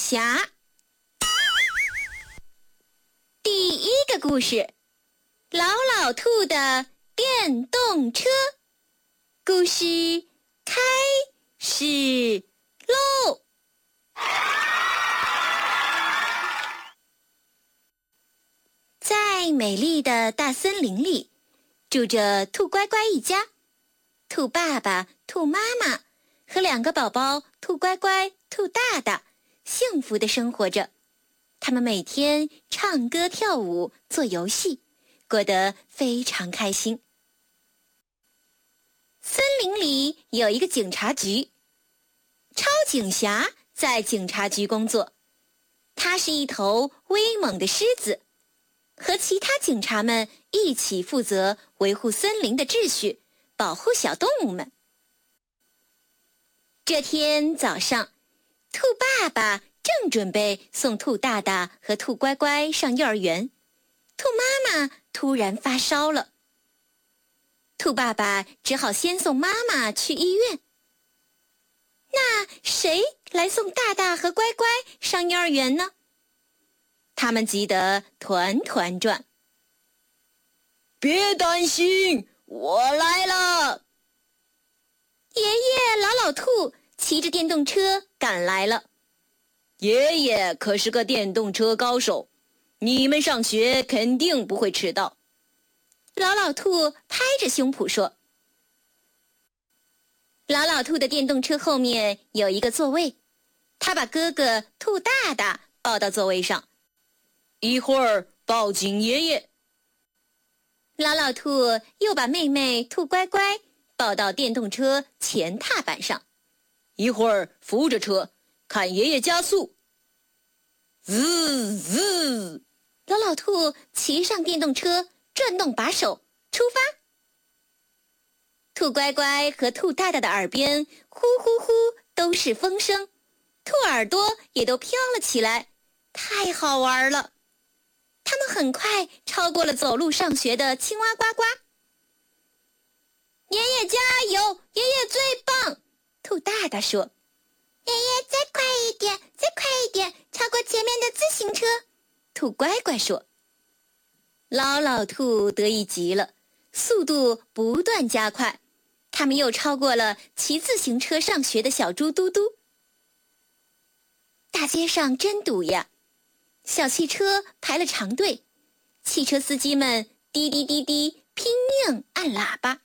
侠。第一个故事，老老兔的电动车。故事开始喽！在美丽的大森林里，住着兔乖乖一家。兔爸爸、兔妈妈和2个宝宝兔乖乖、兔大大幸福地生活着。他们每天唱歌跳舞做游戏，过得非常开心。森林里有一个警察局，超警侠在警察局工作。他是一头威猛的狮子，和其他警察们一起负责维护森林的秩序，保护小动物们。这天早上，兔爸爸正准备送兔大大和兔乖乖上幼儿园，兔妈妈突然发烧了。兔爸爸只好先送妈妈去医院。那谁来送大大和乖乖上幼儿园呢？他们急得团团转。 别担心，我来了。 爷爷老兔骑着电动车赶来了。 爷爷可是个电动车高手，你们上学肯定不会迟到。 老兔拍着胸脯说。老兔的电动车后面有一个座位，他把哥哥兔大大抱到座位上。 一会儿抱紧爷爷。 老兔又把妹妹兔乖乖抱到电动车前踏板上。 一会儿扶着车，看爷爷加速。滋滋！ 老兔骑上电动车，转动把手，出发。兔乖乖和兔大大的耳边呼呼呼都是风声，兔耳朵也都飘了起来，太好玩了。他们很快超过了走路上学的青蛙呱呱。爷爷加油，爷爷最棒！兔大大说。爷爷再快一点，再快一点，超过前面的自行车。兔乖乖说。老兔得意极了，速度不断加快，他们又超过了骑自行车上学的小猪嘟嘟。大街上真堵呀，小汽车排了长队，汽车司机们滴滴滴滴拼命按喇叭。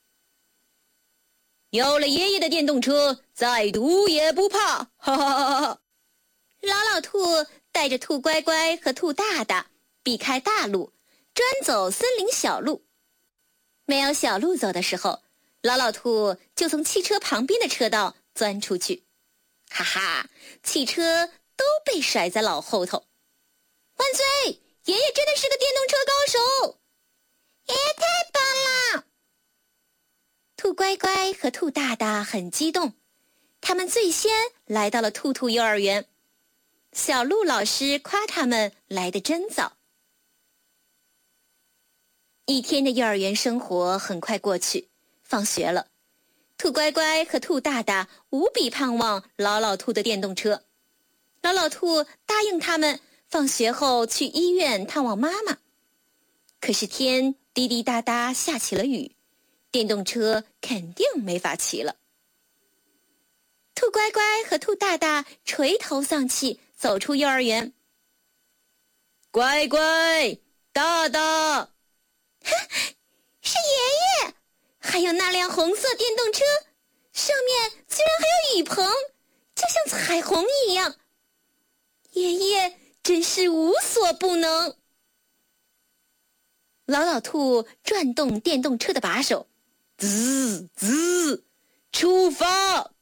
有了爷爷的电动车，再堵也不怕，哈哈哈哈！ 老兔带着兔乖乖和兔大大避开大路，专走森林小路。没有小路走的时候，老兔就从汽车旁边的车道钻出去。哈哈，汽车都被甩在老后头。万岁！爷爷真的是个电动车高手！爷爷太棒了！兔乖乖和兔大大很激动，他们最先来到了兔幼儿园。小鹿老师夸他们来得真早。一天的幼儿园生活很快过去，放学了。兔乖乖和兔大大无比盼望老兔的电动车。老兔答应他们放学后去医院探望妈妈。可是天滴滴答答下起了雨，电动车肯定没法骑了。兔乖乖和兔大大垂头丧气走出幼儿园。 乖乖，大大， 是爷爷！还有那辆红色电动车，上面居然还有雨棚，就像彩虹一样。爷爷真是无所不能。老兔转动电动车的把手， 滋滋，出发！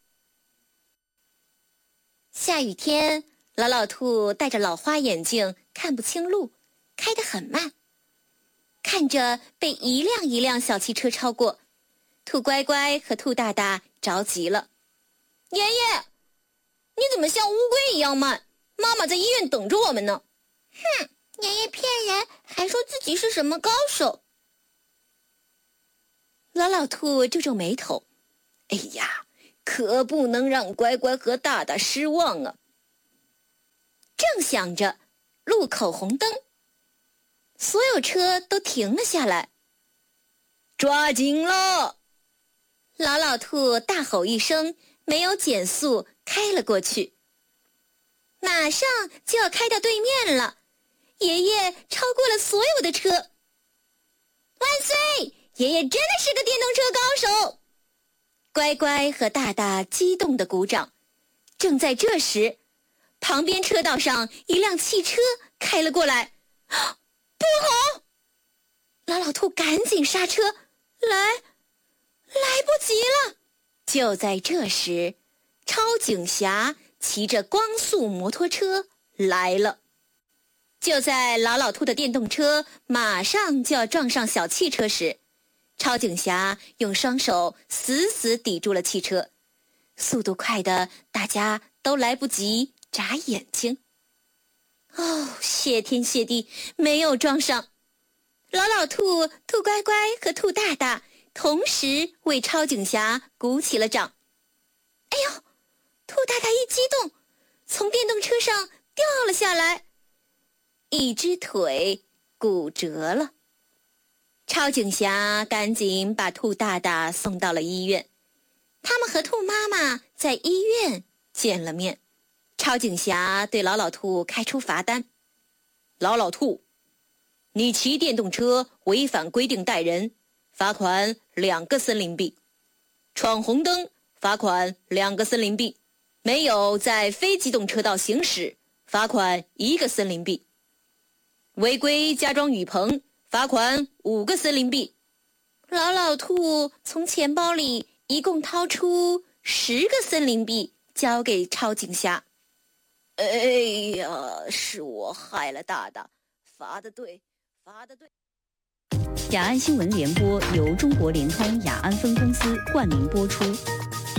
下雨天，老兔戴着老花眼镜，看不清路，开得很慢。看着被一辆一辆小汽车超过，兔乖乖和兔大大着急了。爷爷，你怎么像乌龟一样慢？妈妈在医院等着我们呢。哼，爷爷骗人，还说自己是什么高手。老兔皱皱眉头， 哎呀，可不能让乖乖和大大失望啊。 正想着，路口红灯，所有车都停了下来。 抓紧了！ 老老兔大吼一声，没有减速，开了过去。马上就要开到对面了，爷爷超过了所有的车。万岁！爷爷真的是个电动车高手！乖乖和大大激动地鼓掌。正在这时，旁边车道上一辆汽车开了过来。不好！老老兔赶紧刹车，来不及了。就在这时，超警侠骑着光速摩托车来了。就在老老兔的电动车马上就要撞上小汽车时，超警侠用双手死死抵住了汽车，速度快的大家都来不及眨眼睛。谢天谢地，没有撞上。老老兔、兔乖乖和兔大大同时为超警侠鼓起了掌。哎呦，兔大大一激动，从电动车上掉了下来，一只腿骨折了。超警侠赶紧把兔大大送到了医院，他们和兔妈妈在医院见了面。超警侠对老老兔开出罚单： 老老兔，你骑电动车违反规定带人，罚款2个森林币；闯红灯，罚款2个森林币；没有在非机动车道行驶，罚款1个森林币；违规加装雨棚，罚款5个森林币。 老老兔从钱包里一共掏出10个森林币，交给超警侠。 哎呀，是我害了大大，罚得对，罚得对。 雅安新闻联播由中国联通雅安分公司冠名播出。